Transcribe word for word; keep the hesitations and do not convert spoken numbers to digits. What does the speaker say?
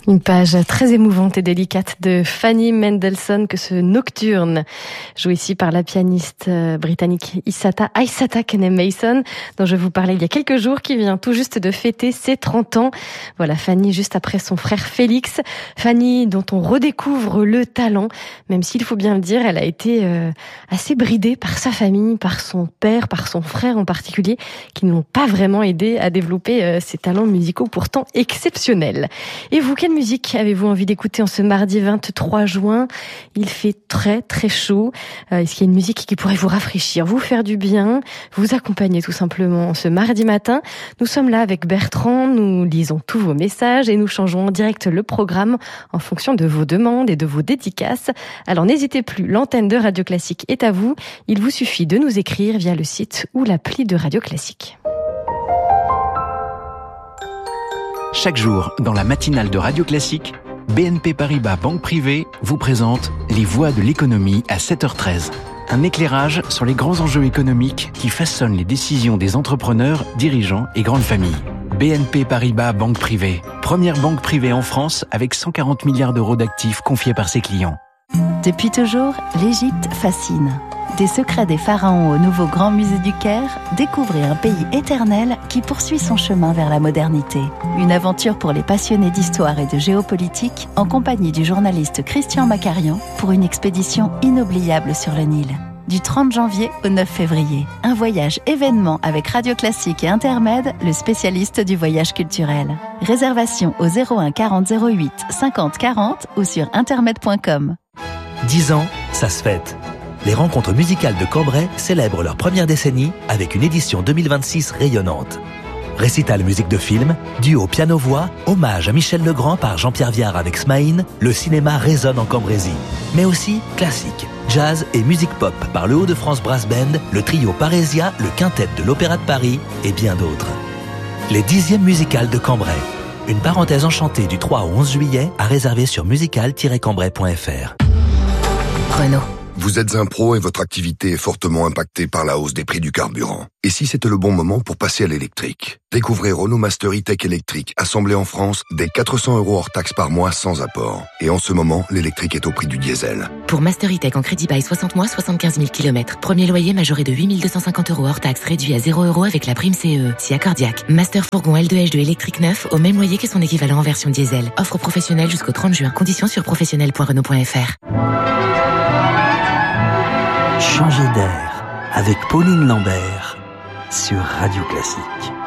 Une page très émouvante et délicate de Fanny Mendelssohn que ce Nocturne, joué ici par la pianiste britannique Isata Aissata Kene-Mason, dont je vous parlais il y a quelques jours, qui vient tout juste de fêter ses trente ans. Voilà Fanny juste après son frère Félix. Fanny dont on redécouvre le talent, même s'il faut bien le dire, elle a été euh, assez bridée par sa famille, par son père, par son frère en particulier, qui n'ont pas vraiment aidé à développer euh, ses talents musicaux pourtant exceptionnels. Et vous, quelle musique avez-vous envie d'écouter en ce mardi vingt-trois juin? Il fait très très chaud. Euh, est-ce qu'il y a une musique qui pourrait vous rafraîchir, vous faire du bien, vous accompagner tout simplement ce mardi matin? Nous sommes là avec Bertrand, nous lisons tous vos messages et nous changeons en direct le programme en fonction de vos demandes et de vos dédicaces. Alors n'hésitez plus, l'antenne de Radio Classique est à vous. Il vous suffit de nous écrire via le site ou l'appli de Radio Classique. Chaque jour, dans la matinale de Radio Classique, B N P Paribas Banque Privée vous présente Les Voix de l'économie à sept heures treize. Un éclairage sur les grands enjeux économiques qui façonnent les décisions des entrepreneurs, dirigeants et grandes familles. B N P Paribas Banque Privée, première banque privée en France avec cent quarante milliards d'euros d'actifs confiés par ses clients. Depuis toujours, l'Égypte fascine. Des secrets des pharaons au nouveau Grand Musée du Caire, découvrez un pays éternel qui poursuit son chemin vers la modernité. Une aventure pour les passionnés d'histoire et de géopolitique en compagnie du journaliste Christian Macarian pour une expédition inoubliable sur le Nil. Du trente janvier au neuf février. Un voyage événement avec Radio Classique et Intermed, le spécialiste du voyage culturel. Réservation au zéro un quarante zéro huit cinquante quarante ou sur intermed point com. dix ans, ça se fête. Les rencontres musicales de Cambrai célèbrent leur première décennie avec une édition deux mille vingt-six rayonnante. Récital musique de film, duo piano-voix, hommage à Michel Legrand par Jean-Pierre Viard avec Smaïn, le cinéma résonne en Cambrésie. Mais aussi classique, jazz et musique pop par le Hauts-de-France Brass Band, le trio Parésia, le quintet de l'Opéra de Paris et bien d'autres. Les dixièmes musicales de Cambrai. Une parenthèse enchantée du trois au onze juillet à réserver sur musical tiret cambrai point f r. Renault. Vous êtes un pro et votre activité est fortement impactée par la hausse des prix du carburant. Et si c'était le bon moment pour passer à l'électrique? Découvrez Renault Master E-Tech électrique, assemblé en France, dès quatre cents euros hors taxe par mois sans apport. Et en ce moment, l'électrique est au prix du diesel. Pour Master E-Tech en crédit bail soixante mois, soixante-quinze mille kilomètres. Premier loyer majoré de huit mille deux cent cinquante euros hors taxe, réduit à zéro euros avec la prime C E E. Si accordiaque. Master Fourgon L deux H deux électrique neuf, au même loyer que son équivalent en version diesel. Offre professionnelle jusqu'au trente juin. Conditions sur professionnel point renault point f r. Changer d'air avec Pauline Lambert sur Radio Classique.